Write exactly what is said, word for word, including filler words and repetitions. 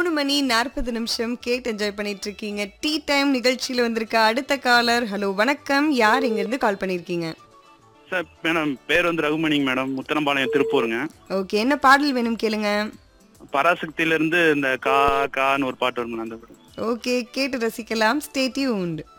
மூணு மணி நாற்பது நிமிஷம் கேட்டு என்ஜாய் பண்ணிட்டு இருக்கீங்க. டீ டைம் நிகழ்ச்சியில வந்திருக்க அடுத்த காலர். ஹலோ வணக்கம், யார் எங்க இருந்து கால் பண்ணிருக்கீங்க? சார் மேடம் பேர் வந்து ரகுமணிங்க மேடம், முத்தனம்பாளையம் திருப்பூருங்க. ஓகே, என்ன பாடல் வேணும் கேளுங்க. பராசக்தியில இருந்து இந்த கா கான்னு ஒரு பாட்டு வரும் அந்த பாட்டு. ஓகே, கேட்டு ரசிக்கலாம். Stay tuned.